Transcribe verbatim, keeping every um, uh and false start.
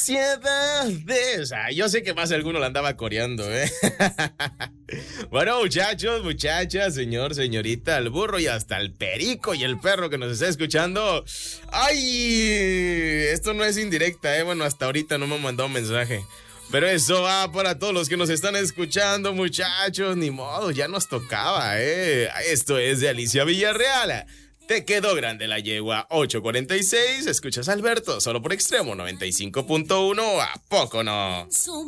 ansiedades. Ah, yo sé que más de alguno la andaba coreando, ¿eh? Bueno, muchachos, muchachas, señor, señorita, el burro y hasta el perico y el perro que nos está escuchando. ¡Ay! Esto no es indirecta, ¿eh? Bueno, hasta ahorita no me han mandado un mensaje. Pero eso va para todos los que nos están escuchando, muchachos. Ni modo, ya nos tocaba, ¿eh? Esto es de Alicia Villarreal. Te quedó grande la yegua. ocho cuarenta y seis, escuchas a Alberto, solo por Extremo noventa y cinco punto uno. ¿A poco no?